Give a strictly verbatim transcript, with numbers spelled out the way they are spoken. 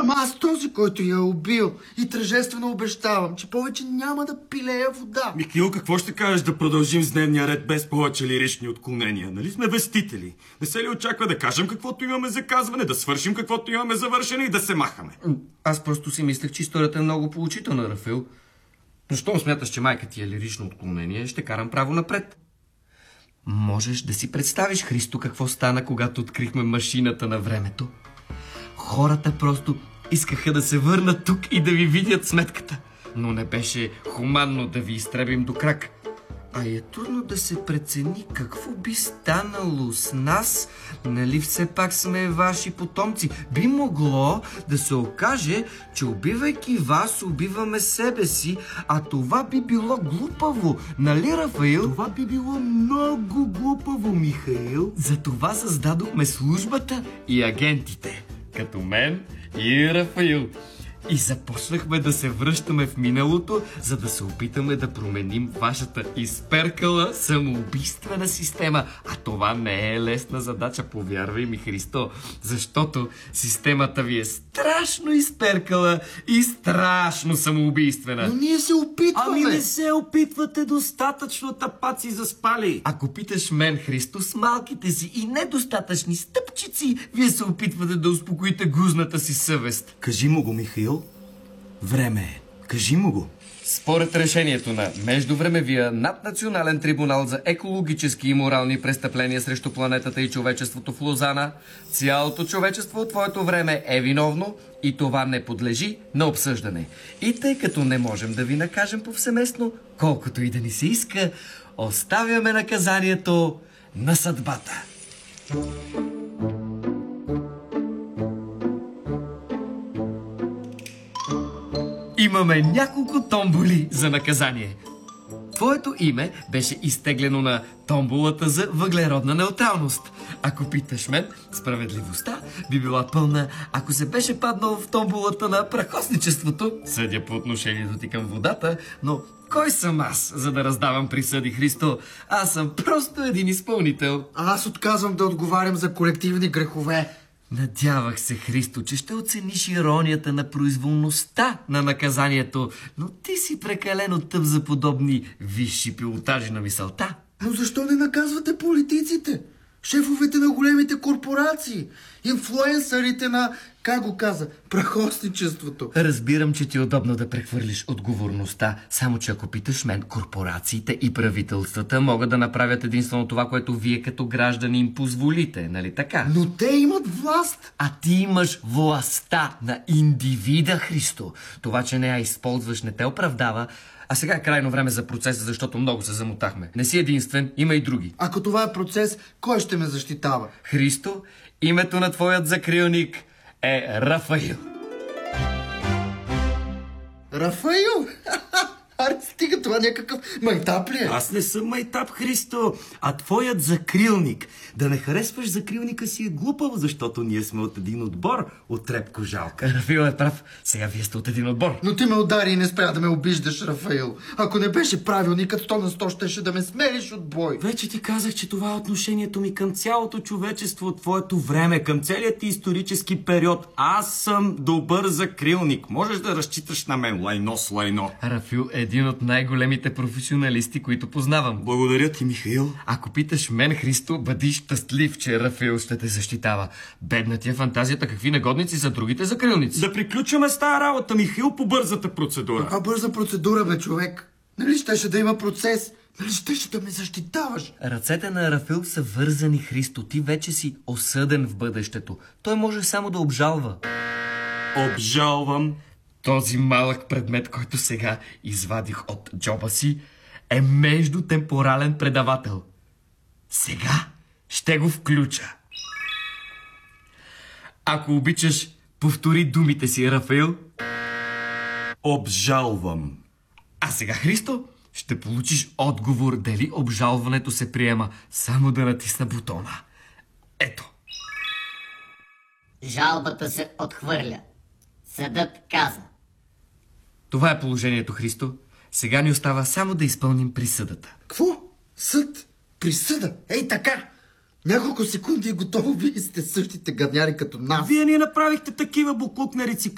Ама аз този, който я е убил, и тържествено обещавам, че повече няма да пилея вода. Михаил, какво ще кажеш да продължим с дневния ред без повече лирични отклонения? Нали сме вестители? Не се ли очаква да кажем каквото имаме за казване, да свършим каквото имаме за вършене и да се махаме? Аз просто си мислех, че историята е много поучителна, Рафаил. Но щом смяташ, че майка ти е лирично отклонение, ще карам право напред. Можеш да си представиш, Христо, какво стана, когато открихме машината на времето? Хората просто искаха да се върнат тук и да ви видят сметката. Но не беше хуманно да ви изтребим до крак. А е трудно да се прецени какво би станало с нас, нали все пак сме ваши потомци. Би могло да се окаже, че убивайки вас, убиваме себе си, а това би било глупаво, нали, Рафаил? Това би било много глупаво, Михаил. Затова създадохме службата и агентите, като мен и Рафаил. И започнахме да се връщаме в миналото, за да се опитаме да променим вашата изперкала самоубийствена система. А това не е лесна задача, повярвай ми, Христо, защото системата ви е страшно изперкала и страшно самоубийствена. Но ние се опитваме. Ами не се опитвате достатъчно, тапаци заспали. Ако питаш мен, Христо, с малките си и недостатъчни стъпчици, вие се опитвате да успокоите гузната си съвест. Кажи му го, Михаил. Време е. Кажи му го. Според решението на Междувремевия наднационален трибунал за екологически и морални престъпления срещу планетата и човечеството в Лозана, цялото човечество от твоето време е виновно и това не подлежи на обсъждане. И тъй като не можем да ви накажем повсеместно, колкото и да ни се иска, оставяме наказанието на съдбата. Имаме няколко томболи за наказание. Твоето име беше изтеглено на томболата за въглеродна неутралност. Ако питаш мен, справедливостта би била пълна, ако се беше паднал в томболата на прахосничеството. Съдя по отношението ти към водата, но кой съм аз, за да раздавам присъди, Христо? Аз съм просто един изпълнител. А аз отказвам да отговарям за колективни грехове. Надявах се, Христо, че ще оцениш иронията на произволността на наказанието, но ти си прекалено тъп за подобни висши пилотажи на мисълта. Но защо не наказвате политиците? Шефовете на големите корпорации, инфлуенсърите на, как го каза, прахосничеството. Разбирам, че ти е удобно да прехвърлиш отговорността, само че ако питаш мен, корпорациите и правителствата могат да направят единствено това, което вие като граждани им позволите, нали така? Но те имат власт. А ти имаш властта на индивида, Христо. Това, че не я използваш, не те оправдава. А сега е крайно време за процеса, защото много се замотахме. Не си единствен, има и други. Ако това е процес, кой ще ме защитава? Христо, името на твоят закрилник е Рафаил. Рафаил? Аре, стига, това някакъв майтап ли е? Аз не съм майтап, Христо, а твоят закрилник. Да не харесваш закрилника си е глупаво, защото ние сме от един отбор от Трепко Жалка. Рафаил е прав. Сега вие сте от един отбор. Но ти ме удари и не спря да ме обиждаш, Рафаил. Ако не беше правилникът, сто на сто щеше да ме смериш от бой. Вече ти казах, че това е отношението ми към цялото човечество от твоето време, към целият ти исторически период. Аз съм добър закрилник. Можеш да разчиташ на мен, лайно с лайно. Рафаил е един от най-големите професионалисти, които познавам. Благодаря ти, Михаил. Ако питаш мен, Христо, бъди щастлив, че Рафаил ще те защитава. Бедна ти е фантазията, какви негодници са другите закрилници. Да приключваме с тази работа, Михаил, по бързата процедура. Каква бърза процедура, бе, човек? Нали щеше да има процес? Нали щеше да ме защитаваш? Ръцете на Рафаил са вързани, Христо. Ти вече си осъден в бъдещето. Той може само да обжалва. Обжалвам. Този малък предмет, който сега извадих от джоба си, е междутемпорален предавател. Сега ще го включа. Ако обичаш, повтори думите си, Рафаил. Обжалвам. А сега, Христо, ще получиш отговор дали обжалването се приема. Само да натисна бутона. Ето. Жалбата се отхвърля. Съдът каза. Това е положението, Христо. Сега ни остава само да изпълним присъдата. Какво? Съд? Присъда? Ей така! Няколко секунди и готово, вие сте същите гадняри като нас. Вие ни направихте такива буклук на рециклиране.